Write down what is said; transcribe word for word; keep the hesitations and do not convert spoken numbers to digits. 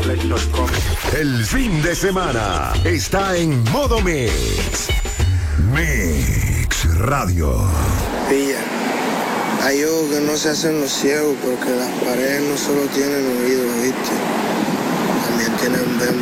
El fin de semana está en modo Mix. Mix Radio. Pilla, hay ojos que no se hacen los ciegos porque las paredes no solo tienen oídos, ¿viste? También tienen